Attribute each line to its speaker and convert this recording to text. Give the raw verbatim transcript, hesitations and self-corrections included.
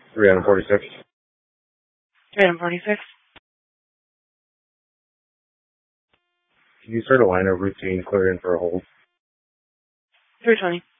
Speaker 1: three forty-six.
Speaker 2: three forty-six.
Speaker 1: Can you start a line of routine clear in for a hold?
Speaker 2: three twenty.